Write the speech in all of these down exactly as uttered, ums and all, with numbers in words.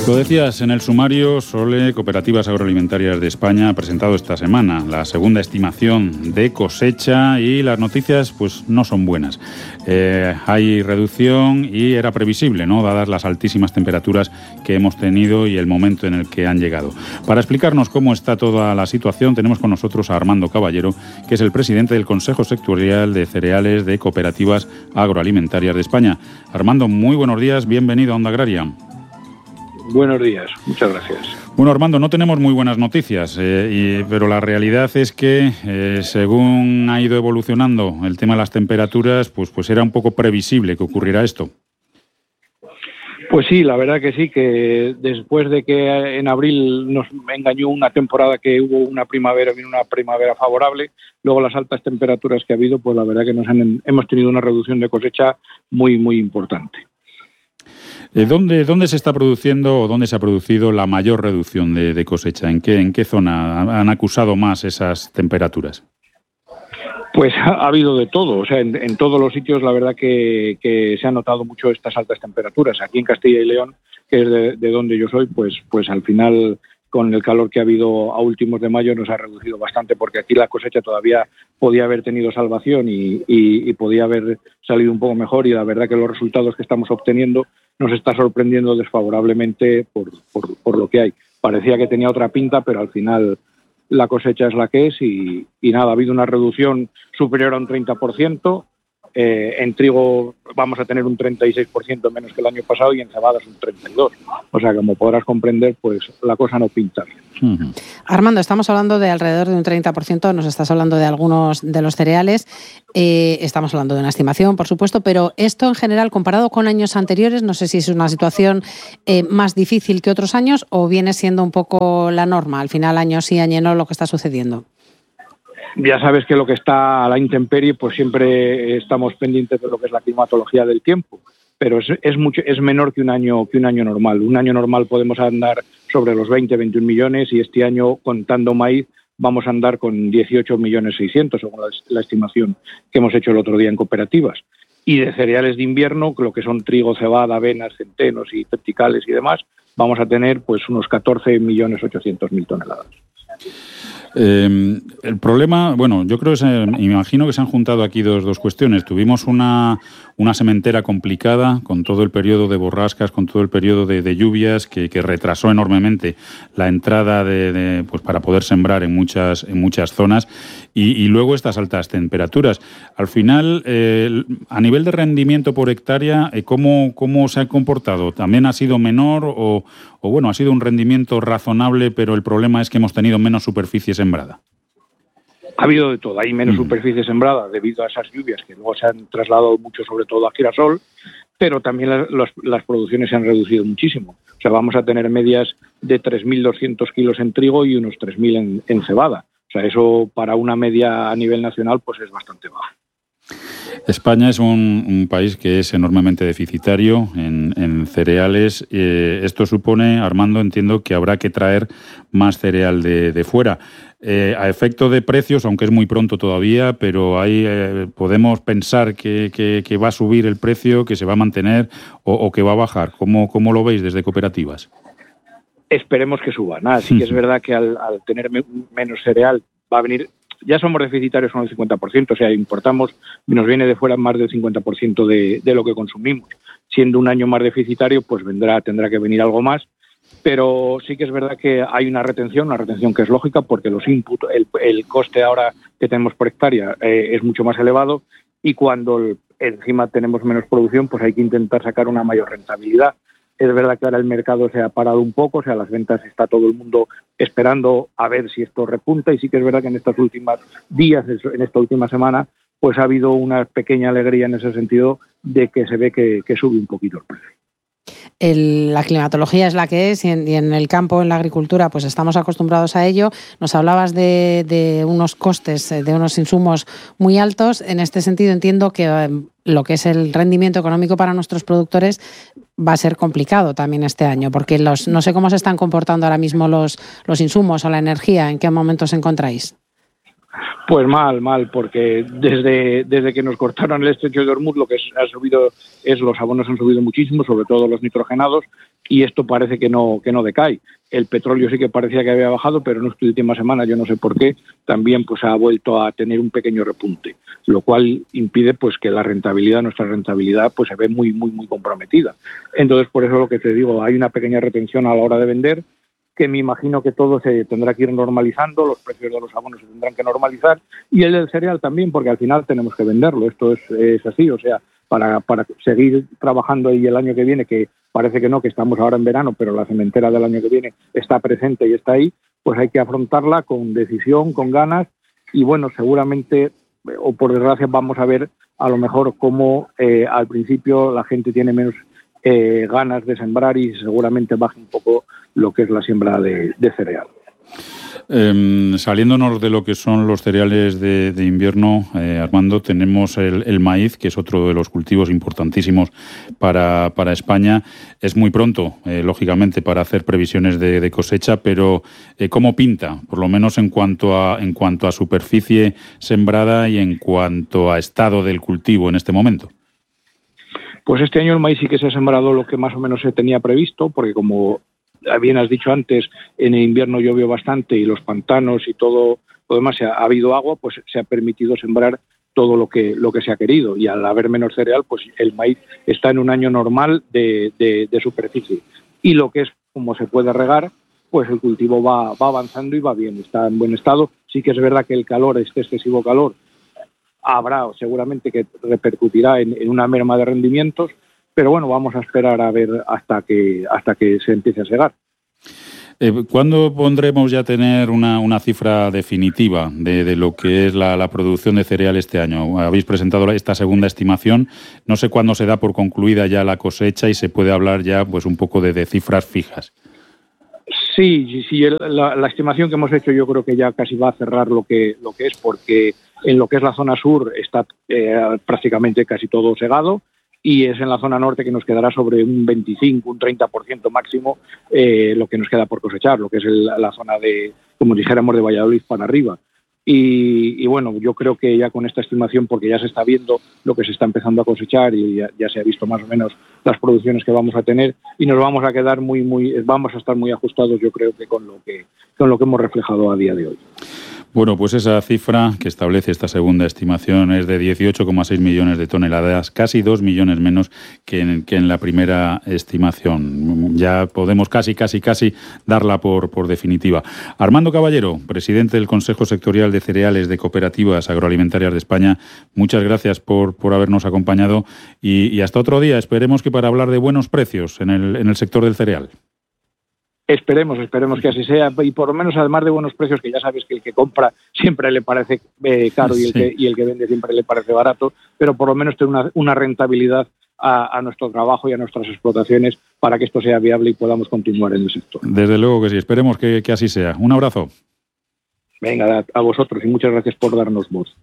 Lo decías en el sumario, Sole, Cooperativas Agroalimentarias de España ha presentado esta semana la segunda estimación de cosecha y las noticias pues no son buenas. Eh, hay reducción y era previsible, ¿no?, dadas las altísimas temperaturas que hemos tenido y el momento en el que han llegado. Para explicarnos cómo está toda la situación tenemos con nosotros a Armando Caballero, que es el presidente del Consejo Sectorial de Cereales de Cooperativas Agroalimentarias de España. Armando, muy buenos días, bienvenido a Onda Agraria. Buenos días, muchas gracias. Bueno, Armando, no tenemos muy buenas noticias, eh, y, pero la realidad es que eh, según ha ido evolucionando el tema de las temperaturas, pues, pues era un poco previsible que ocurriera esto. Pues sí, la verdad que sí, que después de que en abril nos engañó una temporada que hubo una primavera, vino una primavera favorable, luego las altas temperaturas que ha habido, pues la verdad que nos han, hemos tenido una reducción de cosecha muy, muy importante. ¿Dónde, ¿Dónde se está produciendo o dónde se ha producido la mayor reducción de, de cosecha? ¿En qué, ¿En qué zona han acusado más esas temperaturas? Pues ha, ha habido de todo, o sea, en, en todos los sitios la verdad que, que se han notado mucho estas altas temperaturas. Aquí en Castilla y León, que es de, de donde yo soy, pues, pues al final con el calor que ha habido a últimos de mayo nos ha reducido bastante, porque aquí la cosecha todavía podía haber tenido salvación y, y, y podía haber salido un poco mejor, y la verdad que los resultados que estamos obteniendo nos está sorprendiendo desfavorablemente por, por, por lo que hay. Parecía que tenía otra pinta, pero al final la cosecha es la que es y, y nada, ha habido una reducción superior a un treinta por ciento. Eh, en trigo vamos a tener un treinta y seis por ciento menos que el año pasado y en cebadas un treinta y dos por ciento. O sea, como podrás comprender, pues la cosa no pinta bien. Uh-huh. Armando, estamos hablando de alrededor de un treinta por ciento, nos estás hablando de algunos de los cereales, eh, estamos hablando de una estimación, por supuesto, pero esto en general, comparado con años anteriores, no sé si es una situación eh, más difícil que otros años o viene siendo un poco la norma, al final año sí, año no, lo que está sucediendo. Ya sabes que lo que está a la intemperie, pues siempre estamos pendientes de lo que es la climatología del tiempo, pero es, es mucho, es menor que un año que un año normal. Un año normal podemos andar sobre los veinte, veintiún millones y este año, contando maíz, vamos a andar con dieciocho millones seiscientos, según la, la estimación que hemos hecho el otro día en cooperativas. Y de cereales de invierno, lo que son trigo, cebada, avenas, centenos y verticales y demás, vamos a tener pues unos catorce millones ochocientos mil toneladas. Eh, el problema, bueno, yo creo que se, me imagino que se han juntado aquí dos, dos cuestiones. Tuvimos una, una sementera complicada con todo el periodo de borrascas, con todo el periodo de, de lluvias que, que retrasó enormemente la entrada de, de, pues para poder sembrar en muchas, en muchas zonas y, y luego estas altas temperaturas. Al final, eh, a nivel de rendimiento por hectárea, ¿cómo, cómo se ha comportado? ¿También ha sido menor o, o bueno, ha sido un rendimiento razonable, pero el problema es que hemos tenido menos superficie sembrada? Ha habido de todo, hay menos uh-huh. superficie sembrada debido a esas lluvias que luego se han trasladado mucho, sobre todo a girasol, pero también las, las, las producciones se han reducido muchísimo. O sea, vamos a tener medias de tres mil doscientos kilos en trigo y unos tres mil en, en cebada. O sea, eso para una media a nivel nacional pues es bastante bajo. España es un, un país que es enormemente deficitario en, en cereales. Eh, esto supone, Armando, entiendo que habrá que traer más cereal de, de fuera. Eh, a efecto de precios, aunque es muy pronto todavía, pero ahí eh, podemos pensar que, que, que va a subir el precio, que se va a mantener o, o que va a bajar. ¿Cómo, cómo lo veis desde cooperativas? Esperemos que suba. Nada, sí que es verdad que al, al tener me, menos cereal va a venir. Ya somos deficitarios con el cincuenta por ciento, o sea, importamos y nos viene de fuera más del cincuenta por ciento de, de lo que consumimos. Siendo un año más deficitario, pues vendrá, tendrá que venir algo más, pero sí que es verdad que hay una retención, una retención que es lógica porque los input, el, el coste ahora que tenemos por hectárea eh, es mucho más elevado y cuando el, encima tenemos menos producción, pues hay que intentar sacar una mayor rentabilidad. Es verdad que ahora el mercado se ha parado un poco, o sea, las ventas está todo el mundo esperando a ver si esto repunta y sí que es verdad que en estos últimos días, en esta última semana, pues ha habido una pequeña alegría en ese sentido de que se ve que, que sube un poquito el precio. El, la climatología es la que es y en, y en el campo, en la agricultura, pues estamos acostumbrados a ello. Nos hablabas de, de unos costes, de unos insumos muy altos. En este sentido entiendo que eh, lo que es el rendimiento económico para nuestros productores va a ser complicado también este año, porque los, no sé cómo se están comportando ahora mismo los, los insumos o la energía, ¿en qué momento os encontráis? Pues mal, mal, porque desde, desde que nos cortaron el estrecho de Hormuz lo que ha subido es los abonos han subido muchísimo, sobre todo los nitrogenados, y esto parece que no que no decae. El petróleo sí que parecía que había bajado, pero en esta última semana, yo no sé por qué, también pues ha vuelto a tener un pequeño repunte, lo cual impide pues que la rentabilidad, nuestra rentabilidad, pues se ve muy, muy, muy comprometida. Entonces, por eso lo que te digo, hay una pequeña retención a la hora de vender, que me imagino que todo se tendrá que ir normalizando, los precios de los abonos se tendrán que normalizar, y el del cereal también, porque al final tenemos que venderlo, esto es, es así, o sea, para, para seguir trabajando ahí el año que viene, que parece que no, que estamos ahora en verano, pero la cementera del año que viene está presente y está ahí, pues hay que afrontarla con decisión, con ganas, y bueno, seguramente, o por desgracia, vamos a ver a lo mejor cómo eh, al principio la gente tiene menos eh, ganas de sembrar y seguramente baje un poco lo que es la siembra de, de cereal. Eh, saliéndonos de lo que son los cereales de, de invierno, eh, Armando, tenemos el, el maíz, que es otro de los cultivos importantísimos para, para España. Es muy pronto, eh, lógicamente, para hacer previsiones de, de cosecha, pero eh, ¿cómo pinta? Por lo menos en cuanto a, en cuanto a superficie sembrada y en cuanto a estado del cultivo en este momento. Pues este año el maíz sí que se ha sembrado lo que más o menos se tenía previsto, porque como bien has dicho antes, en el invierno llovió bastante y los pantanos y todo lo demás, ha, ha habido agua, pues se ha permitido sembrar todo lo que lo que se ha querido, y al haber menos cereal, pues el maíz está en un año normal de, de, de superficie. Y lo que es como se puede regar, pues el cultivo va, va avanzando y va bien, está en buen estado. Sí que es verdad que el calor, este excesivo calor, habrá seguramente que repercutirá en, en una merma de rendimientos, pero bueno, vamos a esperar a ver hasta que hasta que se empiece a segar. Eh, ¿Cuándo pondremos ya tener una, una cifra definitiva de, de lo que es la, la producción de cereal este año? Habéis presentado esta segunda estimación. No sé cuándo se da por concluida ya la cosecha y se puede hablar ya pues un poco de, de cifras fijas. Sí, sí, el, la, la estimación que hemos hecho yo creo que ya casi va a cerrar lo que lo que es, porque en lo que es la zona sur está eh, prácticamente casi todo segado, y es en la zona norte que nos quedará sobre un veinticinco, un treinta por ciento máximo eh, lo que nos queda por cosechar, lo que es el, la zona de, como dijéramos, de Valladolid para arriba. Y, y bueno, yo creo que ya con esta estimación, porque ya se está viendo lo que se está empezando a cosechar y ya, ya se ha visto más o menos las producciones que vamos a tener, y nos vamos a quedar muy, muy, vamos a estar muy ajustados, yo creo que con lo que, con lo que hemos reflejado a día de hoy. Bueno, pues esa cifra que establece esta segunda estimación es de dieciocho coma seis millones de toneladas, casi dos millones menos que en, que en la primera estimación. Ya podemos casi, casi, casi darla por, por definitiva. Armando Caballero, presidente del Consejo Sectorial de Cereales de Cooperativas Agroalimentarias de España, muchas gracias por, por habernos acompañado y, y hasta otro día. Esperemos que para hablar de buenos precios en el, en el sector del cereal. Esperemos, esperemos que así sea, y por lo menos además de buenos precios, que ya sabes que el que compra siempre le parece eh, caro y el, sí. que, y el que vende siempre le parece barato, pero por lo menos tener una, una rentabilidad a, a nuestro trabajo y a nuestras explotaciones para que esto sea viable y podamos continuar en el sector. Desde luego que sí, esperemos que, que así sea. Un abrazo. Venga, a vosotros y muchas gracias por darnos voz.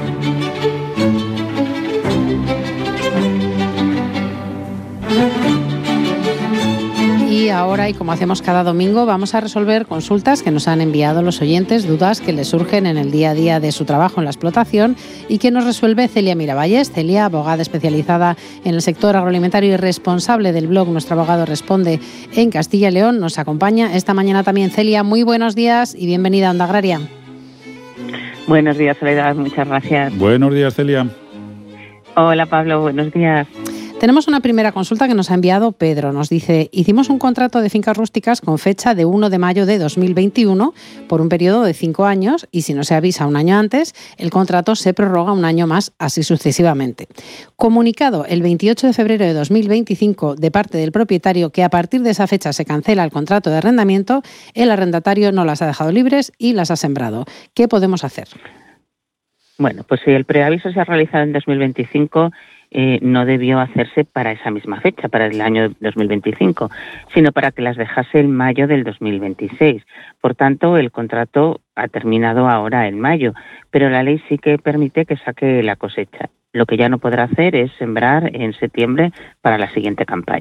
Y ahora, y como hacemos cada domingo, vamos a resolver consultas que nos han enviado los oyentes, dudas que les surgen en el día a día de su trabajo en la explotación y que nos resuelve Celia Miravalles. Celia, abogada especializada en el sector agroalimentario y responsable del blog Nuestro Abogado Responde en Castilla y León, nos acompaña esta mañana también. Celia, muy buenos días y bienvenida a Onda Agraria. Buenos días, Soledad, muchas gracias. Buenos días, Celia. Hola, Pablo, buenos días. Tenemos una primera consulta que nos ha enviado Pedro. Nos dice, hicimos un contrato de fincas rústicas con fecha de primero de mayo de dos mil veintiuno por un periodo de cinco años y si no se avisa un año antes, el contrato se prorroga un año más, así sucesivamente. Comunicado el veintiocho de febrero de dos mil veinticinco de parte del propietario que a partir de esa fecha se cancela el contrato de arrendamiento, el arrendatario no las ha dejado libres y las ha sembrado. ¿Qué podemos hacer? Bueno, pues si el preaviso se ha realizado en dos mil veinticinco... Eh, no debió hacerse para esa misma fecha, para el año dos mil veinticinco, sino para que las dejase en mayo del dos mil veintiséis. Por tanto, el contrato ha terminado ahora en mayo, pero la ley sí que permite que saque la cosecha. Lo que ya no podrá hacer es sembrar en septiembre para la siguiente campaña.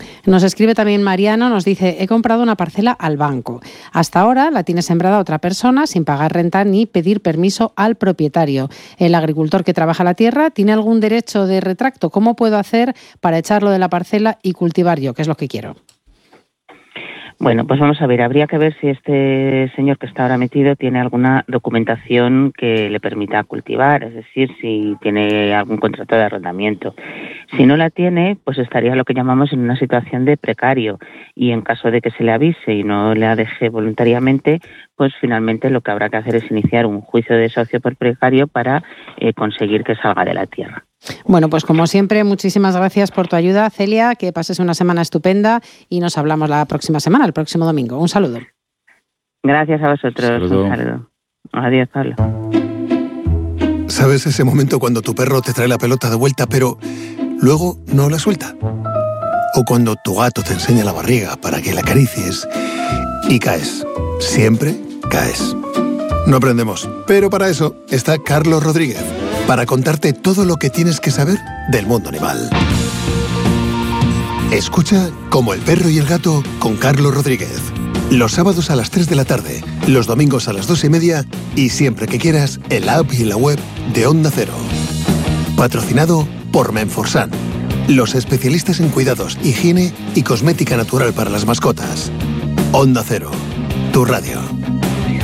Nos escribe también Mariano, nos dice, he comprado una parcela al banco. Hasta ahora la tiene sembrada otra persona sin pagar renta ni pedir permiso al propietario. El agricultor que trabaja la tierra tiene algún derecho de retracto. ¿Cómo puedo hacer para echarlo de la parcela y cultivar yo, que es lo que quiero? Bueno, pues vamos a ver, habría que ver si este señor que está ahora metido tiene alguna documentación que le permita cultivar, es decir, si tiene algún contrato de arrendamiento. Si no la tiene, pues estaría lo que llamamos en una situación de precario y en caso de que se le avise y no le deje voluntariamente, pues finalmente lo que habrá que hacer es iniciar un juicio de desahucio por precario para eh, conseguir que salga de la tierra. Bueno, pues como siempre, muchísimas gracias por tu ayuda, Celia, que pases una semana estupenda y nos hablamos la próxima semana, el próximo domingo. Un saludo. Gracias a vosotros. Saludo. Un saludo. Adiós, Pablo. ¿Sabes ese momento cuando tu perro te trae la pelota de vuelta, pero luego no la suelta? O cuando tu gato te enseña la barriga para que la acaricies y caes. Siempre caes. No aprendemos, pero para eso está Carlos Rodríguez, para contarte todo lo que tienes que saber del mundo animal. Escucha Como el perro y el gato con Carlos Rodríguez. Los sábados a las tres de la tarde, los domingos a las dos y media y siempre que quieras en la app y en la web de Onda Cero. Patrocinado por Menforsan, los especialistas en cuidados, higiene y cosmética natural para las mascotas. Onda Cero, tu radio.